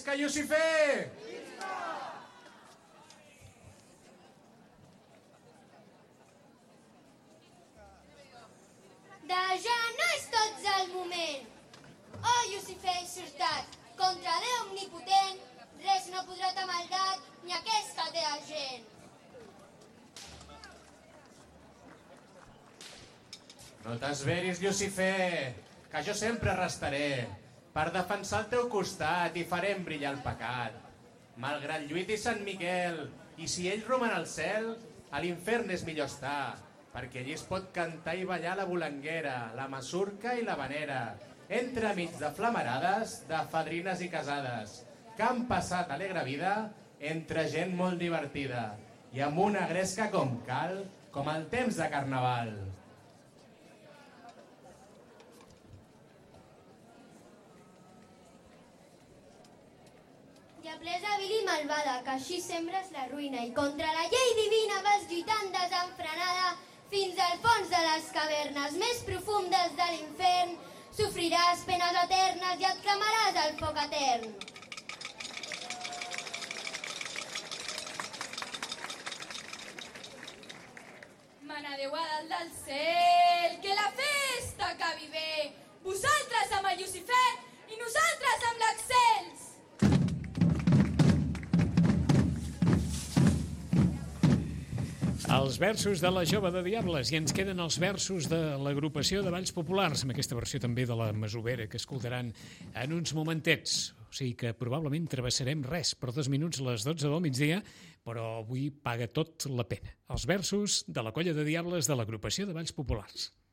Visca Llucifer! De ja no és tots el moment. Oh, Llucifer encertat, contra Déu omnipotent, res no podrà ta maldat ni aquesta teva gent. No t'esveris, Llucifer, que jo sempre restaré per defensar el teu costat i farem brillar el pecat. Malgrat lluiti Sant Miquel, i si ell roman al cel, a l'infern és millor estar, perquè allí es pot cantar i ballar la bolanguera, la masurca i la vanera, entremig de flamarades, de fadrines i casades, que han passat alegre vida entre gent molt divertida i amb una gresca com cal, com el temps de carnaval. Diablesa vil i malvada, que així sembres la ruïna i contra la llei divina vas lluitant desenfrenada fins al fons de les cavernes més profundes de l'infern. Sofriràs penes eternes i et cremaràs el foc etern. Mana Déu a dalt del cel, que la festa acabi bé. Vosaltres amb el Llucifer i nosaltres amb l'Axels. Els versos de la Jove de Diables, i ens queden els versos de l'agrupació de Balls Populars, amb aquesta versió també de la Masovera, que escoltaran en uns momentets. O sigui que probablement travessarem res per 2 minuts a les 12 del migdia, però avui paga tot la pena. Els versos de la Colla de Diables de l'agrupació de Balls Populars.